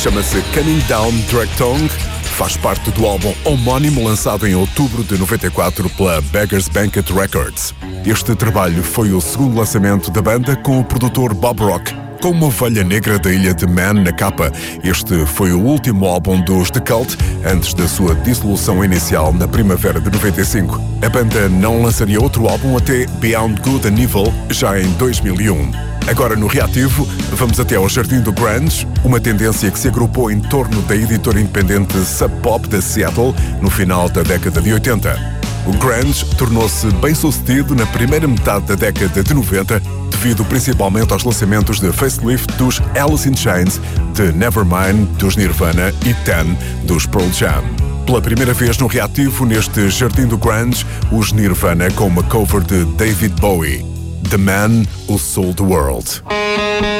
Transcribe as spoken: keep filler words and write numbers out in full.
chama-se Coming Down Drag Tongue, faz parte do álbum homónimo lançado em outubro de noventa e quatro pela Beggars Banquet Records. Este trabalho foi o segundo lançamento da banda com o produtor Bob Rock, com uma ovelha negra da ilha de Man na capa. Este foi o último álbum dos The Cult, antes da sua dissolução inicial na primavera de noventa e cinco. A banda não lançaria outro álbum até Beyond Good and Evil, já em dois mil e um. Agora no Reativo, vamos até ao Jardim do Grunge, uma tendência que se agrupou em torno da editora independente Sub Pop de Seattle no final da década de oitenta. O grunge tornou-se bem-sucedido na primeira metade da década de noventa, devido principalmente aos lançamentos de facelift dos Alice in Chains, de Nevermind, dos Nirvana e Ten, dos Pearl Jam. Pela primeira vez no Reativo, neste Jardim do Grunge, os Nirvana com uma cover de David Bowie, The Man Who Sold the World.